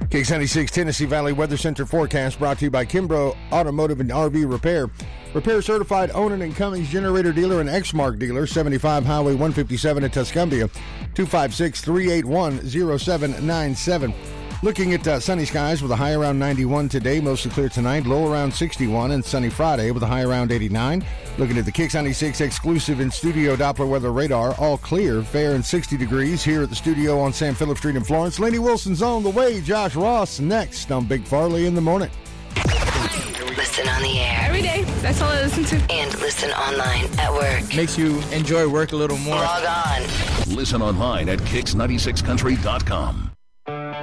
Kicks 96 Tennessee Valley Weather Center forecast brought to you by Kimbrough Automotive and RV Repair. Repair certified Onan and Cummings generator dealer and Exmark dealer, 75 Highway 157 at Tuscumbia, 256-381-0797. Looking at sunny skies with a high around 91 today, mostly clear tonight, low around 61, and sunny Friday with a high around 89. Looking at the Kicks 96 exclusive in-studio Doppler weather radar, all clear, fair and 60 degrees here at the studio on San Philip Street in Florence. Laney Wilson's on the way. Josh Ross next on Big Farley in the Morning. Listen on the air. Every day. That's all I listen to. And listen online at work. Makes you enjoy work a little more. Log on. Listen online at Kicks96country.com.